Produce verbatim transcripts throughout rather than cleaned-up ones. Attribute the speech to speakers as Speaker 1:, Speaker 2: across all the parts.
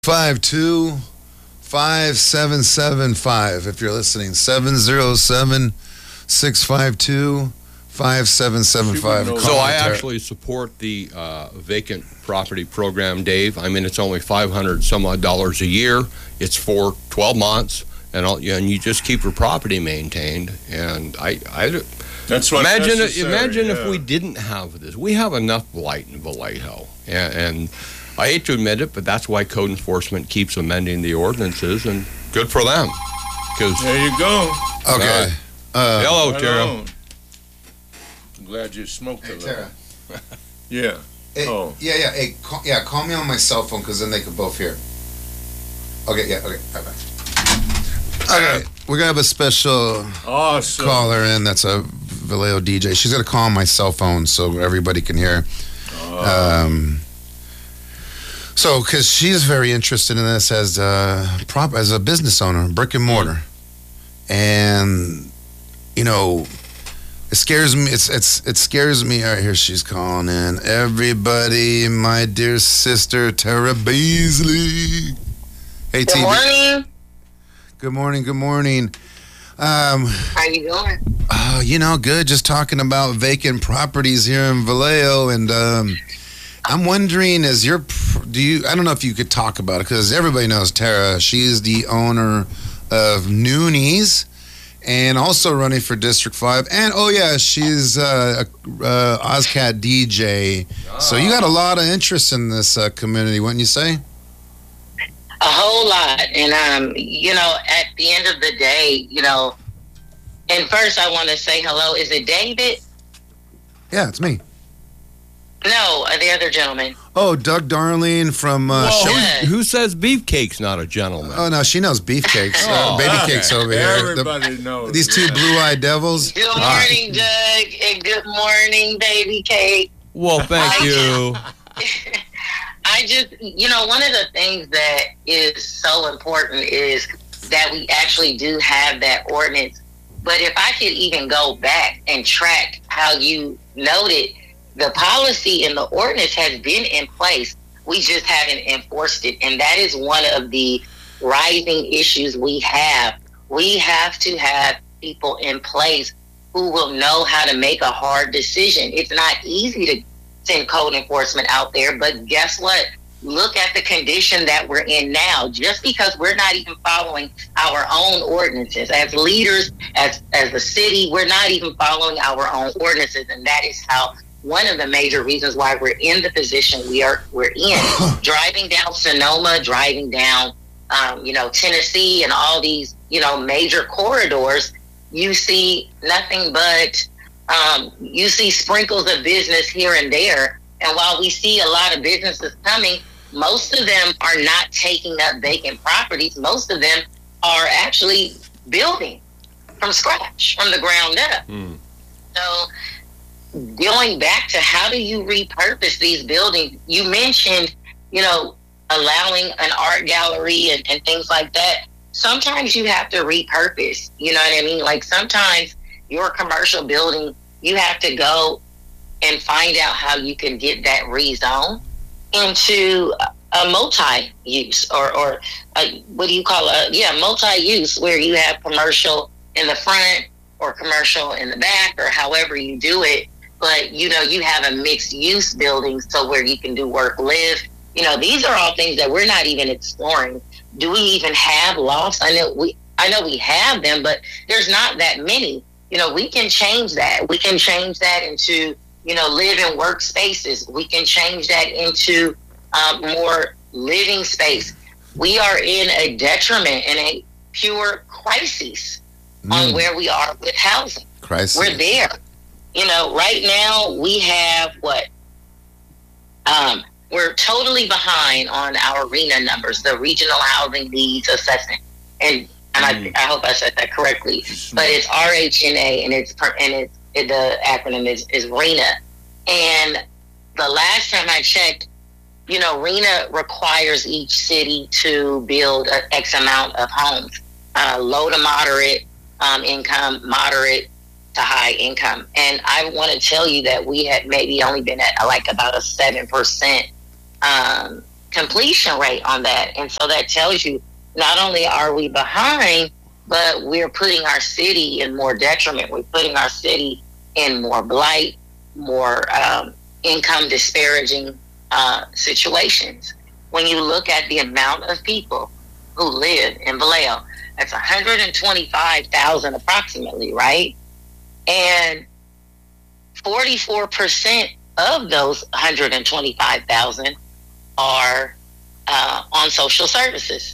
Speaker 1: Five two five seven seven five. If you're listening, seven zero seven six five two five seven seven five.
Speaker 2: So I actually support the uh, vacant property program, Dave. I mean, it's only five hundred some odd dollars a year. It's for twelve months, and all, and you just keep your property maintained. And I, I
Speaker 3: that's what
Speaker 2: imagine.
Speaker 3: necessary,
Speaker 2: Imagine
Speaker 3: yeah.
Speaker 2: if we didn't have this. We have enough blight in Vallejo, and. and I hate to admit it, but that's why code enforcement keeps amending the ordinances, and good for them. Because
Speaker 3: there you go.
Speaker 1: Okay.
Speaker 2: Uh, uh, hello,
Speaker 3: right
Speaker 2: Tara.
Speaker 3: on. I'm glad you smoked
Speaker 1: Hey,
Speaker 3: a
Speaker 1: Tara.
Speaker 3: little. Yeah.
Speaker 1: Hey,
Speaker 3: oh.
Speaker 1: Yeah, yeah. Hey, call, yeah. Call me on my cell phone because then they could both hear. Okay. Yeah. Okay. Bye bye. Okay. We're gonna have a special
Speaker 3: Awesome.
Speaker 1: caller in. That's a Vallejo D J. She's gonna call on my cell phone so everybody can hear.
Speaker 3: Oh.
Speaker 1: Um. So, because she's very interested in this as a prop, as a business owner, brick and mortar, and you know, it scares me. It's it's it scares me. All right, here she's calling in. Everybody, my dear sister Tara Beasley. Hey,
Speaker 4: Good
Speaker 1: T V.
Speaker 4: morning.
Speaker 1: Good morning. Good morning. Um,
Speaker 4: How you doing?
Speaker 1: uh, you know, good. Just talking about vacant properties here in Vallejo, and um. I'm wondering, is your, do you, I don't know if you could talk about it, because everybody knows Tara. She's the owner of Noonies and also running for District five. And, oh, yeah, she's uh, a uh, OzCat D J. So you got a lot of interest in this uh, community, wouldn't you say?
Speaker 4: A whole lot. And, um, you know, at the end of the day, you know, and first I want to say hello. Is it David?
Speaker 1: Yeah, it's me.
Speaker 4: No, uh, the other gentleman.
Speaker 1: Oh, Doug Darling from uh,
Speaker 2: Whoa,
Speaker 1: Show.
Speaker 4: Yeah.
Speaker 2: who, who says beefcake's not a gentleman?
Speaker 1: Oh, no, she knows beefcakes. uh,
Speaker 2: Oh,
Speaker 1: baby
Speaker 2: okay.
Speaker 1: cakes over here.
Speaker 3: Everybody
Speaker 1: The-
Speaker 3: knows.
Speaker 1: these two
Speaker 3: yeah.
Speaker 1: blue-eyed devils.
Speaker 4: Good
Speaker 1: All right.
Speaker 4: morning, Doug, and good morning, baby cake.
Speaker 2: Well, thank
Speaker 4: I-
Speaker 2: you.
Speaker 4: I just, you know, one of the things that is so important is that we actually do have that ordinance. But if I could even go back and track how you noted, the policy and the ordinance has been in place. We just haven't enforced it. And that is one of the rising issues we have. We have to have people in place who will know how to make a hard decision. It's not easy to send code enforcement out there, but guess what? Look at the condition that we're in now. Just because we're not even following our own ordinances as leaders, as as the city, we're not even following our own ordinances, and that is how one of the major reasons why we're in the position we are we're in. Driving down Sonoma, driving down um, you know, Tennessee, and all these, you know, major corridors, you see nothing but um, you see sprinkles of business here and there. And while we see a lot of businesses coming, most of them are not taking up vacant properties. Most of them are actually building from scratch, from the ground up.
Speaker 2: Mm.
Speaker 4: So going back to how do you repurpose these buildings? You mentioned, you know, allowing an art gallery and, and things like that. Sometimes you have to repurpose, you know what I mean? Like sometimes your commercial building, you have to go and find out how you can get that rezone into a multi-use or, or a, what do you call it? Yeah, multi-use, where you have commercial in the front or commercial in the back, or however you do it. But, you know, you have a mixed use building, so where you can do work, live. You know, these are all things that we're not even exploring. Do we even have lofts? I know we, I know we have them, but there's not that many. You know, we can change that. We can change that into, you know, live and work spaces. We can change that into um, more living space. We are in a detriment and a pure crisis
Speaker 1: Mm.
Speaker 4: on where we are with housing.
Speaker 1: Crisis.
Speaker 4: We're there. You know, right now we have what? Um, we're totally behind on our RHNA numbers, the Regional Housing Needs Assessment, and and
Speaker 3: Mm.
Speaker 4: I, I hope I said that correctly. But it's R H N A, and it's per, and it's it, the acronym is is RHNA. And the last time I checked, you know, RHNA requires each city to build an X amount of homes, uh, low to moderate um, income, moderate to high income. And I want to tell you that we had maybe only been at like about a seven percent um, completion rate on that. And so that tells you not only are we behind, but we're putting our city in more detriment. We're putting our city in more blight, more um, income disparaging uh, situations. When you look at the amount of people who live in Vallejo, that's one hundred twenty-five thousand approximately, right? And forty-four percent of those one hundred twenty-five thousand are uh, on social services.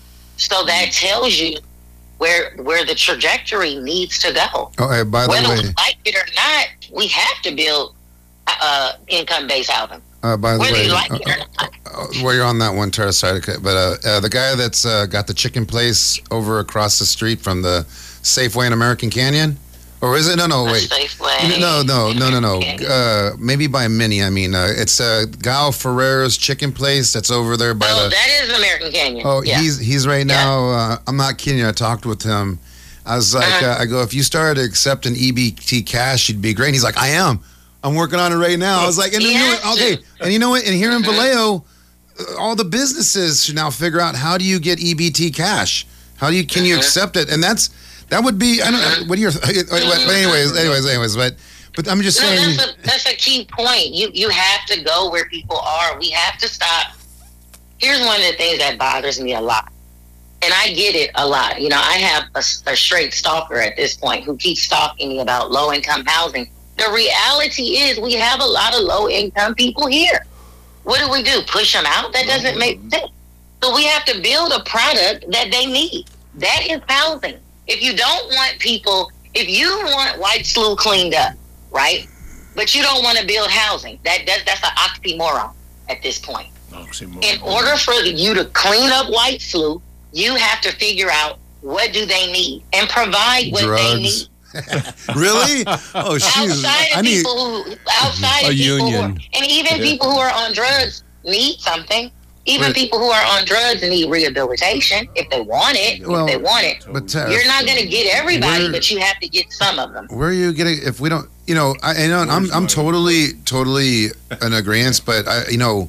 Speaker 4: So that tells you where where the trajectory needs to go.
Speaker 1: Oh, hey, by the
Speaker 4: Whether
Speaker 1: way,
Speaker 4: we like it or not, we have to build uh, income-based housing.
Speaker 1: uh, by the
Speaker 4: Whether
Speaker 1: way,
Speaker 4: you like
Speaker 1: uh,
Speaker 4: it or not.
Speaker 1: uh, well, you're on that one, Tara, sorry, okay, but uh, uh, the guy that's uh, got the chicken place over across the street from the Safeway in American Canyon, or is it? No, no, wait.
Speaker 4: Safeway.
Speaker 1: No, no, no, no, no. Uh, maybe by Minnie. I mean, uh, it's uh, Gal Ferrera's chicken place that's over there by
Speaker 4: Oh,
Speaker 1: the.
Speaker 4: that is American Canyon.
Speaker 1: Oh,
Speaker 4: yeah.
Speaker 1: he's he's right
Speaker 4: Yeah.
Speaker 1: now. Uh, I'm not kidding you. I talked with him. I was like,
Speaker 4: Uh-huh.
Speaker 1: uh, I go, if you started accepting E B T cash, you'd be great. And he's like, I am. I'm working on it right now. I was like, and you know what? Okay, and you know what? And here in Vallejo, uh, all the businesses should now figure out how do you get E B T cash? How do you can you
Speaker 4: Uh-huh.
Speaker 1: accept it? And that's that would be. I don't know. What are your? But anyways, anyways, anyways. But but I'm just
Speaker 4: No,
Speaker 1: saying.
Speaker 4: that's a, that's a key point. You you have to go where people are. We have to stop. Here's one of the things that bothers me a lot. And I get it a lot. You know, I have a, a straight stalker at this point who keeps stalking me about low-income housing. The reality is we have a lot of low-income people here. What do we do? Push them out? That doesn't make sense. So we have to build a product that they need. That is housing. If you don't want people, if you want White Slough cleaned up, right? But you don't want to build housing, that, that that's an oxymoron at this point.
Speaker 3: Oxymoron.
Speaker 4: In order for you to clean up White Slough, you have to figure out what do they need and provide what they need.
Speaker 1: Drugs. Really? Oh, shoot.
Speaker 4: Outside
Speaker 1: I
Speaker 4: of
Speaker 1: need.
Speaker 4: people who, outside
Speaker 2: A
Speaker 4: of people who are,
Speaker 2: union.
Speaker 4: and even people who are on drugs need something. Even
Speaker 1: Wait.
Speaker 4: people who are on drugs need rehabilitation if they want it.
Speaker 1: Well,
Speaker 4: if they want it,
Speaker 1: But uh,
Speaker 4: you're not going to get everybody,
Speaker 1: Where-
Speaker 4: but you have to get some of them.
Speaker 1: where are you getting? If we don't, you know, I, I know I'm
Speaker 3: Where's
Speaker 1: I'm
Speaker 3: my-
Speaker 1: totally totally in agreement, but I, you know,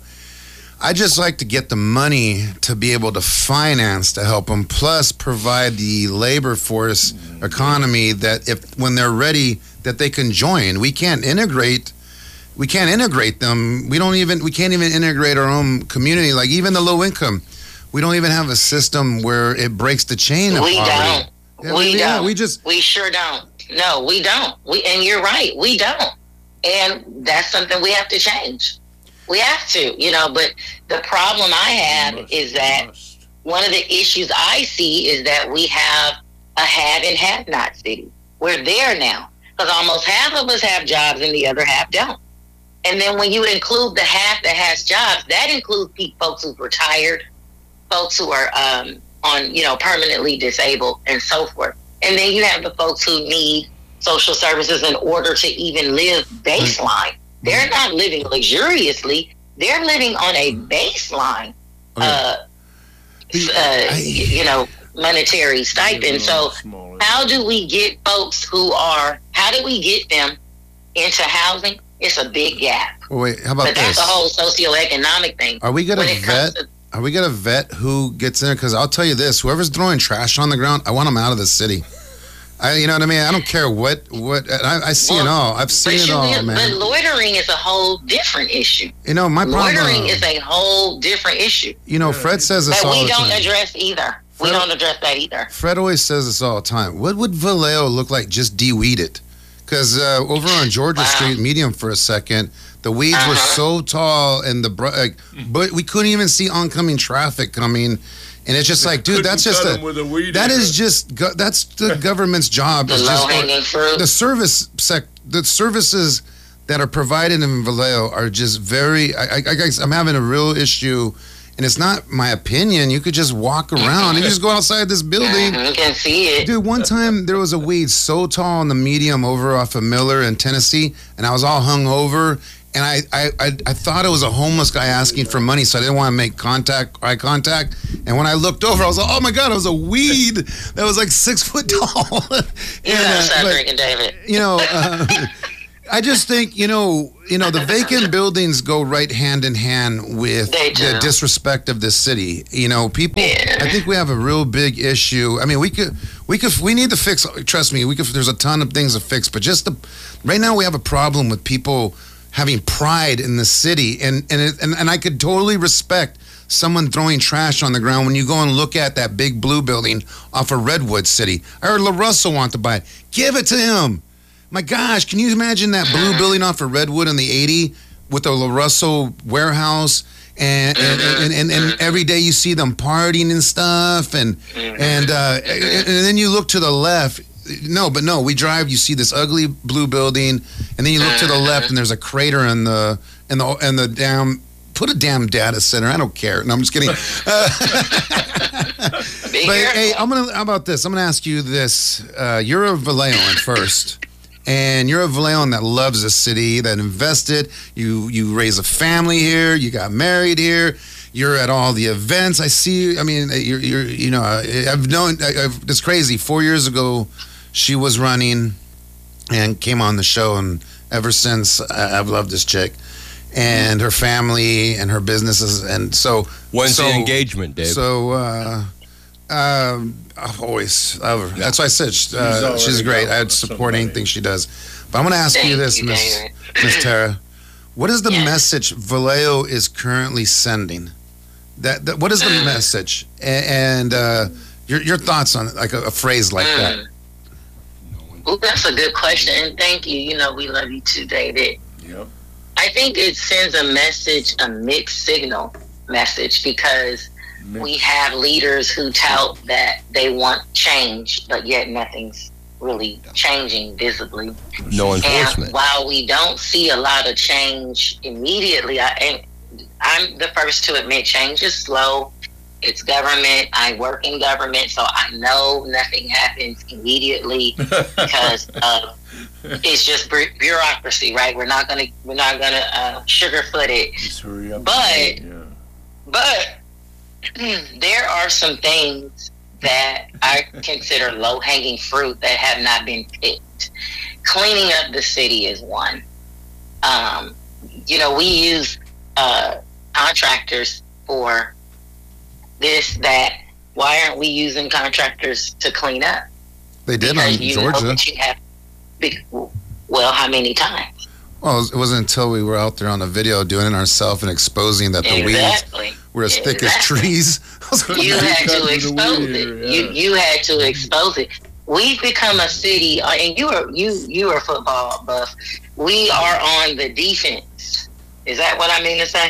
Speaker 1: I just like to get the money to be able to finance to help them, plus provide the labor force economy that if when they're ready that they can join. We can't integrate. We can't integrate them. We don't even. We can't even integrate our own community. Like even the low income, we don't even have a system where it breaks the chain of
Speaker 4: We
Speaker 1: poverty.
Speaker 4: don't.
Speaker 1: Yeah,
Speaker 4: we
Speaker 1: yeah,
Speaker 4: don't.
Speaker 1: we just.
Speaker 4: We sure don't. No, we don't. We and you're right. We don't. And that's something we have to change. We have to, you know, but the problem I have
Speaker 3: Must,
Speaker 4: is that
Speaker 3: must.
Speaker 4: one of the issues I see is that we have a have and have not city. We're there now because almost half of us have jobs and the other half don't. And then when you include the half that has jobs, that includes pe- folks who've retired, folks who are um, on, you know, permanently disabled and so forth. And then you have the folks who need social services in order to even live baseline. They're not living luxuriously. They're living on a baseline, uh, uh, you know, monetary stipend. So
Speaker 3: Smaller.
Speaker 4: how do we get folks who are, how do we get them into housing? It's a big gap.
Speaker 1: Well, wait, how about
Speaker 4: But that's
Speaker 1: this?
Speaker 4: a whole socioeconomic thing.
Speaker 1: Are we gonna
Speaker 4: When it comes
Speaker 1: vet?
Speaker 4: to,
Speaker 1: Are we gonna vet who gets in there? Because I'll tell you this: whoever's throwing trash on the ground, I want them out of the city. I, you know what I mean? I don't care what what. I, I see it
Speaker 4: Well,
Speaker 1: all. I've
Speaker 4: but,
Speaker 1: seen it
Speaker 4: you,
Speaker 1: all,
Speaker 4: but
Speaker 1: man.
Speaker 4: loitering is a whole different issue.
Speaker 1: You know my problem.
Speaker 4: Loitering is a whole different issue
Speaker 1: You know, Fred says this
Speaker 4: that
Speaker 1: all
Speaker 4: we
Speaker 1: the
Speaker 4: don't
Speaker 1: time.
Speaker 4: address either. We
Speaker 1: Fred-
Speaker 4: don't address that either.
Speaker 1: Fred always says this all the time. What would Vallejo look like just de-weeded? Because uh, over on Georgia
Speaker 4: Wow.
Speaker 1: Street, medium for a second, the weeds were
Speaker 4: Uh-huh.
Speaker 1: so tall and the br- like, but we couldn't even see oncoming traffic coming, and it's just like, dude,
Speaker 3: Couldn't
Speaker 1: that's just
Speaker 3: cut
Speaker 1: a
Speaker 3: 'em with a weed
Speaker 1: that
Speaker 3: eater.
Speaker 1: is just go- that's the government's job.
Speaker 4: The
Speaker 1: is just
Speaker 4: low hanging fruit.
Speaker 1: the service sec the services that are provided in Vallejo are just very. I, I, I guess I'm having a real issue. And it's not my opinion. You could just walk around and you just go outside this building.
Speaker 4: Mhm, you can see it.
Speaker 1: Dude, one time there was a weed so tall in the medium over off of Miller in Tennessee, and I was all hung over, and I, I, I, I thought it was a homeless guy asking for money, so I didn't want to make contact, eye contact. And when I looked over, I was like, oh my God, it was a weed that was like six foot tall.
Speaker 4: You
Speaker 1: And,
Speaker 4: gotta
Speaker 1: uh,
Speaker 4: stop
Speaker 1: but,
Speaker 4: drinking, David.
Speaker 1: you know, uh, I just think, you know, you know, the vacant buildings go right hand in hand with
Speaker 4: They do.
Speaker 1: the disrespect of this city. You know, people,
Speaker 4: Yeah.
Speaker 1: I think we have a real big issue. I mean, we could, we could, we need to fix, trust me, we could, there's a ton of things to fix, but just the, right now we have a problem with people having pride in the city. And, and, it, and, and I could totally respect someone throwing trash on the ground when you go and look at that big blue building off of Redwood City. I heard LaRussell want to buy it. Give it to him. My gosh, can you imagine that blue building off of Redwood in the eighty with the LaRussell warehouse? And and, and, and, and every day you see them partying and stuff. And, and, uh, and then you look to the left. No, but no, we drive, you see this ugly blue building. And then you look to the left and there's a crater in the, in the, in the damn, put a damn data center. I don't care. No, I'm just kidding. Uh,
Speaker 4: Be
Speaker 1: but
Speaker 4: careful.
Speaker 1: hey, I'm gonna. How about this? I'm gonna ask you this. Uh, you're a Vallejoan first, and you're a Vallejoan that loves the city, that invested. You you raise a family here. You got married here. You're at all the events. I see you. I mean, you're you're you know. I've known. I, I've, it's crazy. Four years ago, she was running, and came on the show, and ever since I, I've loved this chick. And her family and her businesses, and so
Speaker 2: When's
Speaker 1: so,
Speaker 2: the engagement, Dave?
Speaker 1: So, uh, um, I've always love her. That's why I said uh,
Speaker 3: already
Speaker 1: she's great.
Speaker 3: got
Speaker 1: I'd support
Speaker 3: somebody.
Speaker 1: anything she does. But I'm going to ask you
Speaker 4: Thank
Speaker 1: this,
Speaker 4: you,
Speaker 1: Miss
Speaker 4: David.
Speaker 1: Miss Tara. What is the
Speaker 4: Yes.
Speaker 1: message Vallejo is currently sending? That, that what is the message? A- And uh, your your thoughts on like a, a phrase like that?
Speaker 4: Well, that's a good question, and thank you. You know, we love you too, David.
Speaker 3: Yep.
Speaker 4: I think it sends a message, a mixed signal message, because
Speaker 3: Mixed.
Speaker 4: we have leaders who tout that they want change, but yet nothing's really changing visibly.
Speaker 2: No
Speaker 4: And
Speaker 2: enforcement.
Speaker 4: while we don't see a lot of change immediately, I, and I'm the first to admit change is slow. It's government. I work in government, so I know nothing happens immediately because of it's just bu- bureaucracy, right? We're not gonna we're not gonna uh, sugarfoot it.
Speaker 3: Just hurry up.
Speaker 4: But-
Speaker 3: yeah.
Speaker 4: But there are some things that I consider low hanging fruit that have not been picked. Cleaning up the city is one. Um, you know, we use uh, contractors for this, that. Why aren't we using contractors to clean up?
Speaker 1: They did
Speaker 4: Because
Speaker 1: on
Speaker 4: you know
Speaker 1: Georgia.
Speaker 4: that you have big, well, how many times?
Speaker 1: Well, it wasn't until we were out there on the video doing it ourselves and exposing that the weeds
Speaker 4: Exactly.
Speaker 1: were as thick as
Speaker 4: Exactly.
Speaker 1: trees. I was like,
Speaker 4: You had
Speaker 3: Cut
Speaker 4: to
Speaker 3: with a
Speaker 4: expose
Speaker 3: weeder,
Speaker 4: it. You
Speaker 3: yeah.
Speaker 4: you had to expose it. We've become a city, uh, and you are you you are a football buff. We are on the defense. Is that what I mean to say?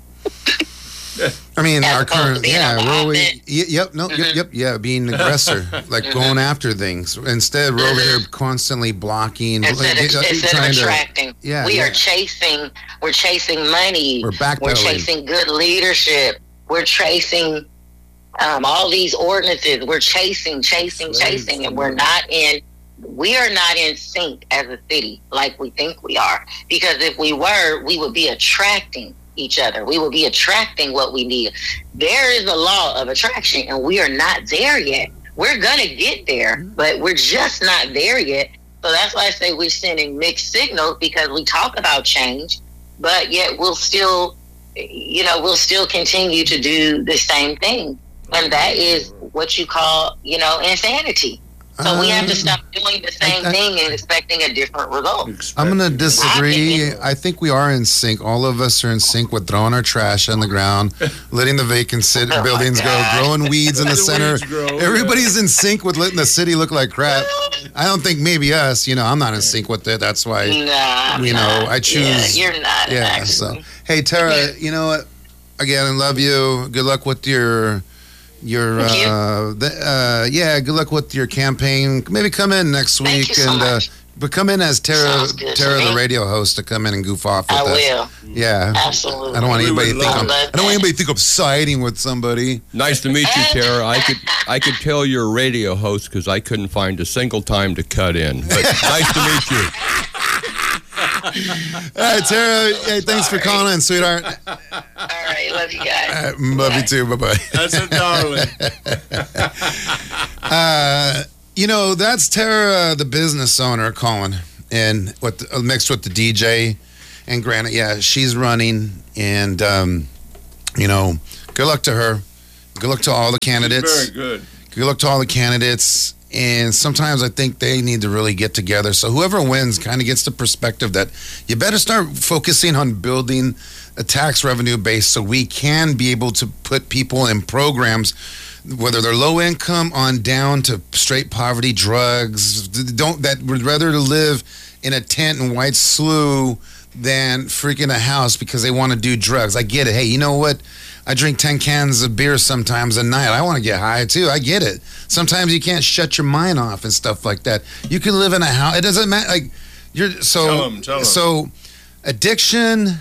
Speaker 1: I mean,
Speaker 4: As
Speaker 1: our
Speaker 4: opposed to
Speaker 1: current,
Speaker 4: being
Speaker 1: yeah,
Speaker 4: on the
Speaker 1: we're always,
Speaker 4: offense.
Speaker 1: y- yep, no, yep, yep, yeah, being an aggressor, like going after things. Instead, we're over here constantly blocking,
Speaker 4: Instead of,
Speaker 1: like,
Speaker 4: instead of
Speaker 1: trying to,
Speaker 4: attracting,
Speaker 1: yeah,
Speaker 4: we
Speaker 1: yeah.
Speaker 4: are chasing. We're chasing money.
Speaker 1: we're
Speaker 4: We're
Speaker 1: backpedaling.
Speaker 4: chasing good leadership. We're chasing um, all these ordinances. We're chasing, chasing,
Speaker 3: Slaves,
Speaker 4: chasing, and
Speaker 3: yeah.
Speaker 4: we're not in. We are not in sync as a city like we think we are. Because if we were, we would be attracting each other. We would be attracting what we need. There is a law of attraction, and we are not there yet. We're gonna get there, but we're just not there yet. So that's why I say we're sending mixed signals, because we talk about change, but yet we'll still, you know, we'll still continue to do the same thing. And that is what you call, you know, insanity. So we have to
Speaker 1: Um,
Speaker 4: stop doing the same
Speaker 1: I- I-
Speaker 4: thing and expecting a different result.
Speaker 1: I'm going to
Speaker 3: Expecting-
Speaker 1: disagree.
Speaker 4: Expecting.
Speaker 1: I think we are in sync. All of us are in sync with throwing our trash on the ground, letting the vacant city
Speaker 4: Oh my
Speaker 1: buildings go,
Speaker 4: God.
Speaker 1: growing weeds in the
Speaker 3: Letting the
Speaker 1: center.
Speaker 3: weeds grow,
Speaker 1: Everybody's in sync with letting the city look like crap. I don't think maybe us, you know, I'm not in sync with it. That's why,
Speaker 4: Nah,
Speaker 1: you know,
Speaker 4: nah.
Speaker 1: I choose-
Speaker 4: Yeah, you're not.
Speaker 1: yeah.
Speaker 4: actually.
Speaker 1: So, hey, Tara, you know what? Again, I love you. Good luck with your. Your
Speaker 4: Thank you.
Speaker 1: uh, the, uh yeah, good luck with your campaign. Maybe come in next
Speaker 4: Thank
Speaker 1: week
Speaker 4: you so
Speaker 1: and uh,
Speaker 4: much.
Speaker 1: but come in as Tara,
Speaker 4: Sounds good to
Speaker 1: Tara the
Speaker 4: me.
Speaker 1: radio host, to come in and goof off with
Speaker 4: I
Speaker 1: us.
Speaker 4: will.
Speaker 1: Yeah,
Speaker 4: Absolutely.
Speaker 1: I don't want
Speaker 3: We
Speaker 1: anybody to
Speaker 3: would
Speaker 1: think
Speaker 3: love
Speaker 1: I'm,
Speaker 4: that.
Speaker 1: I don't want anybody to think I'm siding with somebody.
Speaker 2: Nice to meet you, Tara. I could I could tell you're a radio host because I couldn't find a single time to cut in. But nice to meet you.
Speaker 1: All right, Tara. Hey, thanks for
Speaker 4: Sorry.
Speaker 1: calling in, sweetheart.
Speaker 4: All right. Love you guys.
Speaker 1: All right, love you too. Bye bye.
Speaker 3: That's a darling.
Speaker 1: Uh, you know, that's Tara, the business owner, calling. and with the, mixed with the D J. And granted, yeah, she's running, and um, you know, good luck to her. Good luck to all the candidates.
Speaker 3: Very good.
Speaker 1: Good luck to all the candidates. And sometimes I think they need to really get together. So whoever wins kind of gets the perspective that you better start focusing on building a tax revenue base so we can be able to put people in programs, whether they're low income on down to straight poverty, drugs, don't that would rather to live in a tent in White Slough than freaking a house because they want to do drugs. I get it. Hey, you know what? I drink ten cans of beer sometimes a night. I want to get high too. I get it. Sometimes you can't shut your mind off and stuff like that. You can live in a house. It doesn't matter. Like you're so
Speaker 3: Tell 'em, tell 'em.
Speaker 1: so addiction,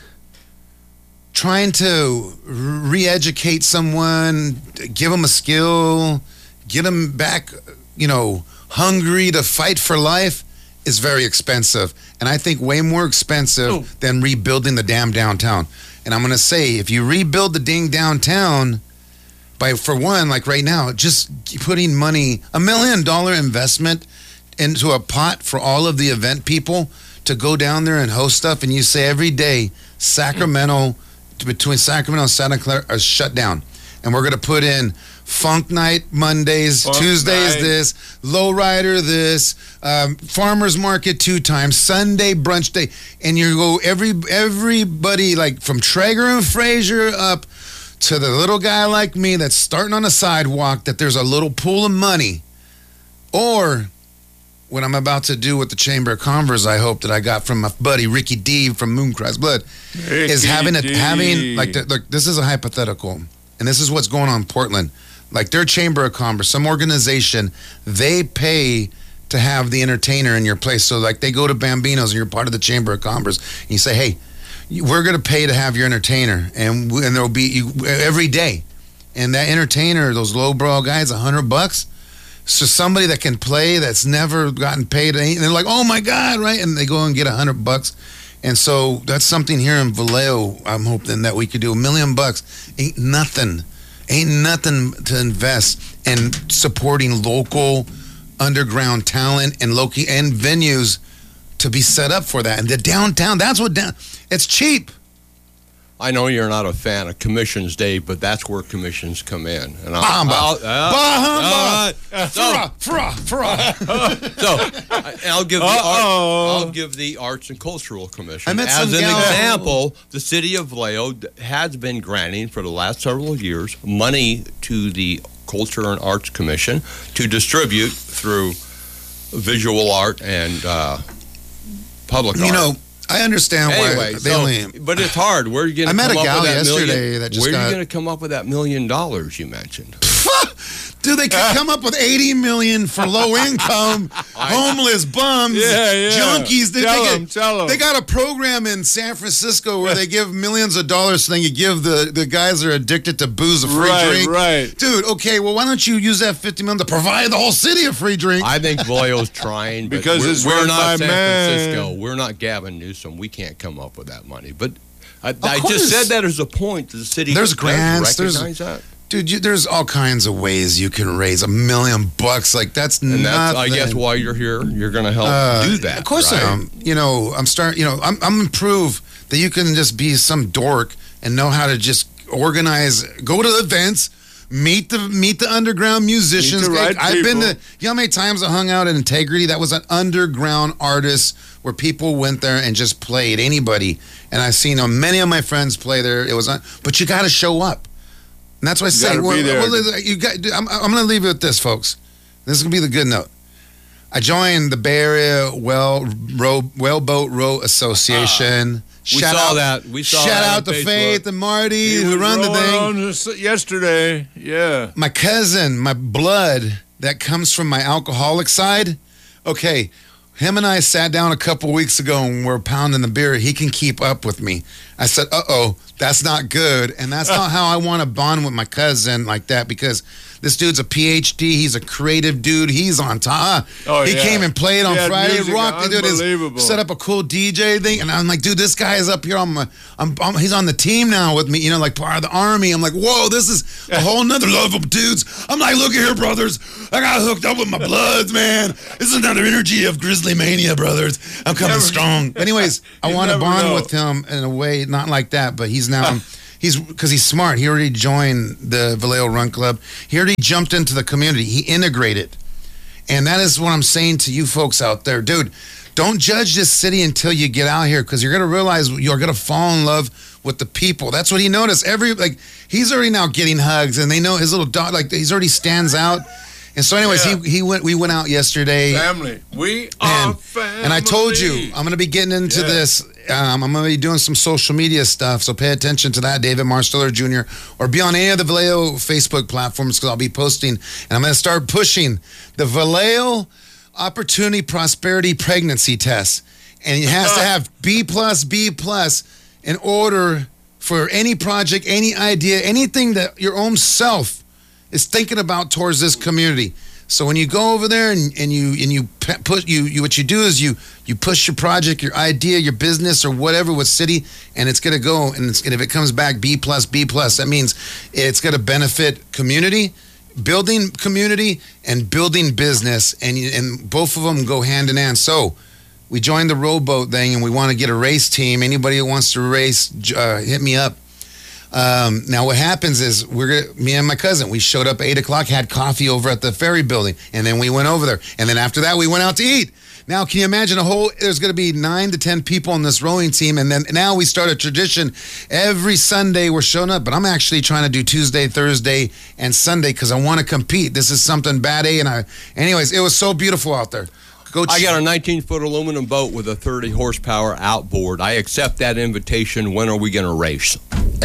Speaker 1: trying to re-educate someone, give them a skill, get them back, you know, hungry to fight for life is very expensive. And I think way more expensive
Speaker 3: Oh.
Speaker 1: than rebuilding the damn downtown. And I'm going to say, if you rebuild the ding downtown, by for one, like right now, just putting money, a million dollar investment into a pot for all of the event people to go down there and host stuff, and you say every day, Sacramento, between Sacramento and Santa Clara are shut down. And we're going to put in Funk Night Mondays,
Speaker 3: Funk
Speaker 1: Tuesdays
Speaker 3: night.
Speaker 1: this, Lowrider this, um, Farmers Market two times, Sunday brunch day, and you go every everybody like from Traeger and Fraser up to the little guy like me that's starting on a sidewalk, that there's a little pool of money, or what I'm about to do with the Chamber of Commerce, I hope that I got from my buddy Ricky D from Mooncross Blood, is having a
Speaker 3: Ricky D.
Speaker 1: having like the, look, this is a hypothetical, and this is what's going on in Portland. Like their Chamber of Commerce, some organization, they pay to have the entertainer in your place. So like they go to Bambino's and you're part of the Chamber of Commerce, and you say, hey, we're going to pay to have your entertainer, and we- and there'll be you, every day, and that entertainer, those lowbrow guys, a hundred bucks. So somebody that can play that's never gotten paid, and they're like, oh my God, right? And they go and get a hundred bucks. And so that's something here in Vallejo, I'm hoping that we could do. A million bucks ain't nothing. Ain't nothing to invest in supporting local underground talent and local and venues to be set up for that. And the downtown, that's what down, it's cheap.
Speaker 2: I know you're not a fan of commissions, Dave, but that's where commissions come in. And I'll,
Speaker 1: Bah humbug.
Speaker 2: I'll-
Speaker 1: Bah humbug.
Speaker 2: uh, so,
Speaker 1: Fra, fra, fra.
Speaker 2: so I- I'll give the art,
Speaker 3: Uh-oh.
Speaker 2: I'll give the Arts and Cultural Commission
Speaker 1: I met
Speaker 2: as
Speaker 1: some
Speaker 2: an
Speaker 1: gal-
Speaker 2: example. The city of Vallejo d- has been granting for the last several years money to the Culture and Arts Commission to distribute through visual art and uh, public art.
Speaker 1: You know, I understand why
Speaker 2: Anyway,
Speaker 1: they
Speaker 2: so,
Speaker 1: only.
Speaker 2: but it's hard. Where are you going
Speaker 1: I
Speaker 2: to
Speaker 1: met
Speaker 2: come
Speaker 1: a
Speaker 2: up
Speaker 1: gal
Speaker 2: with that
Speaker 1: yesterday
Speaker 2: million?
Speaker 1: that just
Speaker 2: Where are
Speaker 1: got-
Speaker 2: you going to come up with that million dollars you mentioned?
Speaker 1: Dude, they could come up with eighty million for low income, homeless bums,
Speaker 3: Yeah, yeah.
Speaker 1: junkies. They,
Speaker 3: Tell
Speaker 1: they,
Speaker 3: 'em, tell 'em.
Speaker 1: they got a program in San Francisco where they give millions of dollars, so then you give the, the guys that are addicted to booze a free
Speaker 3: Right,
Speaker 1: drink.
Speaker 3: right.
Speaker 1: Dude, okay, well, why don't you use that fifty million to provide the whole city a free drink?
Speaker 2: I think Vallejo's trying, but
Speaker 3: Because
Speaker 2: we're,
Speaker 3: it's
Speaker 2: we're
Speaker 3: run
Speaker 2: not
Speaker 3: by
Speaker 2: San
Speaker 3: man.
Speaker 2: Francisco. We're not Gavin Newsom. We can't come up with that money. But I, I
Speaker 1: course.
Speaker 2: just said that as a point. The city
Speaker 1: There's
Speaker 2: does
Speaker 1: grants, there's-
Speaker 2: recognize that.
Speaker 1: Dude, you, there's all kinds of ways you can raise a million bucks. Like, that's
Speaker 2: And that's, I
Speaker 1: nothing.
Speaker 2: guess, why you're here. You're going to help
Speaker 1: Uh,
Speaker 2: do that.
Speaker 1: Of course
Speaker 2: right?
Speaker 1: I am. You know, I'm starting, you know, I'm, I'm improve that you can just be some dork and know how to just organize, go to events, meet the meet the underground musicians.
Speaker 3: Meet the right
Speaker 1: I've been
Speaker 3: people.
Speaker 1: to, you know how many times I hung out at Integrity? That was an underground artist where people went there and just played, anybody. And I've seen uh, many of my friends play there. It was, un- but you got to show up. And that's why I say,
Speaker 3: gotta be
Speaker 1: well,
Speaker 3: there.
Speaker 1: well, you got. I'm, I'm going to leave it with this, folks. This is going to be the good note. I joined the Bay Area Well Row Wellboat Row Association.
Speaker 2: We
Speaker 1: Shout
Speaker 2: saw
Speaker 1: out,
Speaker 2: that. We saw
Speaker 1: shout
Speaker 2: that
Speaker 1: out
Speaker 2: on
Speaker 1: to
Speaker 2: Facebook.
Speaker 1: Faith and Marty
Speaker 3: He
Speaker 1: who
Speaker 3: was
Speaker 1: run the
Speaker 3: rolling
Speaker 1: thing.
Speaker 3: on this yesterday. Yeah.
Speaker 1: My cousin, my blood that comes from my alcoholic side. Okay, him and I sat down a couple weeks ago and we're pounding the beer. He can keep up with me. I said, uh-oh, that's not good. And that's not how I want to bond with my cousin like that, because this dude's a P H D. He's a creative dude. He's on top.
Speaker 3: Oh,
Speaker 1: he
Speaker 3: yeah.
Speaker 1: came and played on
Speaker 3: He had
Speaker 1: Friday.
Speaker 3: music,
Speaker 1: Rocked. Dude,
Speaker 3: unbelievable.
Speaker 1: set up a cool D J thing. And I'm like, dude, this guy is up here. I'm, I'm, I'm, he's on the team now with me, you know, like part of the army. I'm like, whoa, this is a whole nother level of dudes. I'm like, look at here, brothers. I got hooked up with my bloods, man. This is another energy of Grizzly Mania, brothers. I'm coming
Speaker 3: never-
Speaker 1: strong. Anyways, I
Speaker 3: You
Speaker 1: want to
Speaker 3: never
Speaker 1: bond
Speaker 3: know.
Speaker 1: with him in a way, not like that, but he's now... He's because he's smart. He already joined the Vallejo Run Club. He already jumped into the community. He integrated. And that is what I'm saying to you folks out there. Dude, don't judge this city until you get out here, because you're going to realize you're going to fall in love with the people. That's what he noticed. Every like He's already now getting hugs, and they know his little dog, like he's already stands out. And so anyways,
Speaker 3: Yeah.
Speaker 1: he he went. we went out yesterday.
Speaker 3: Family. We are
Speaker 1: And,
Speaker 3: family.
Speaker 1: and I told you, I'm going to be getting into
Speaker 3: Yeah.
Speaker 1: this. Um, I'm going to be doing some social media stuff, so pay attention to that, David Marsteller Junior, or be on any of the Vallejo Facebook platforms, because I'll be posting, and I'm going to start pushing the Vallejo Opportunity Prosperity Pregnancy Test. And it has to have B plus, B plus in order for any project, any idea, anything that your own self is thinking about towards this community. So when you go over there and, and you and you pe- put you, you what you do is you you push your project, your idea, your business, or whatever with city, and it's gonna go. And, it's, and if it comes back B plus B plus, that means it's gonna benefit community, building community, and building business, and you- and both of them go hand in hand. So we joined the rowboat thing, and we want to get a race team. Anybody who wants to race, j- uh, hit me up. Um, now what happens is we're gonna, me and my cousin, we showed up at eight o'clock, had coffee over at the ferry building, and then we went over there, and then after that we went out to eat. Now can you imagine a whole? There's going to be nine to ten people on this rowing team, and then now we start a tradition. Every Sunday we're showing up, but I'm actually trying to do Tuesday, Thursday, and Sunday because I want to compete. This is something bad, eh? And I, anyways, it was so beautiful out there. Go
Speaker 2: I
Speaker 1: ch-
Speaker 2: got a nineteen-foot aluminum boat with a thirty horsepower outboard. I accept that invitation. When are we going to race?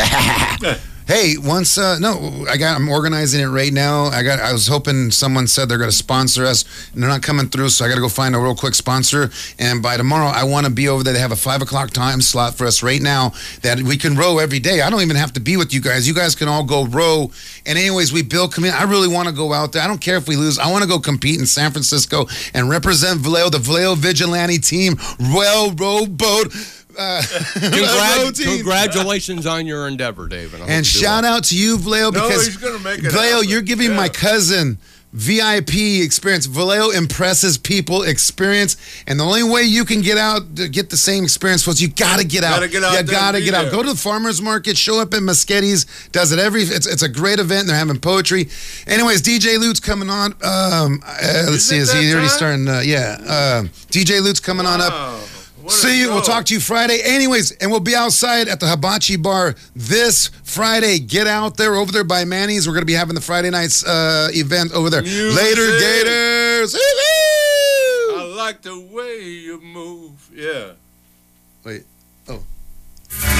Speaker 1: Hey, once uh, no, I got. I'm organizing it right now. I got. I was hoping someone said they're going to sponsor us, and they're not coming through. So I got to go find a real quick sponsor. And by tomorrow, I want to be over there. They have a five o'clock time slot for us right now that we can row every day. I don't even have to be with you guys. You guys can all go row. And anyways, we build community. I really want to go out there. I don't care if we lose. I want to go compete in San Francisco and represent Vallejo, the Vallejo Vigilante team, Royal Rowboat. Uh,
Speaker 2: Congrat-
Speaker 1: row team.
Speaker 2: congratulations on your endeavor, David. I hope
Speaker 1: And
Speaker 2: you do
Speaker 1: shout
Speaker 2: well.
Speaker 1: out to you, Vallejo,
Speaker 3: No,
Speaker 1: because
Speaker 3: he's gonna make it
Speaker 1: Vallejo,
Speaker 3: happen.
Speaker 1: you're giving my
Speaker 3: Yeah.
Speaker 1: cousin V I P experience. Vallejo impresses people experience, and the only way you can get out to get the same experience was you gotta get out.
Speaker 3: Gotta get out
Speaker 1: You
Speaker 3: there
Speaker 1: gotta
Speaker 3: and be
Speaker 1: get out.
Speaker 3: there.
Speaker 1: Go to the farmers market. Show up at Moschetti's. Does it every? It's it's a great event. They're having poetry. Anyways, D J Lute's coming on. Um, uh, let's
Speaker 3: Is
Speaker 1: see.
Speaker 3: it
Speaker 1: Is he
Speaker 3: that
Speaker 1: already
Speaker 3: time?
Speaker 1: starting? Uh, yeah. Uh, D J Lute's coming on up.
Speaker 3: Wow. What a
Speaker 1: See you. We'll
Speaker 3: show.
Speaker 1: talk to you Friday. Anyways, and we'll be outside at the Hibachi Bar this Friday. Get out there over there by Manny's. We're going to be having the Friday night's uh, event over there.
Speaker 3: Music.
Speaker 1: Later, Gators. Woo-hoo!
Speaker 3: I like the way you move. Yeah.
Speaker 1: Wait.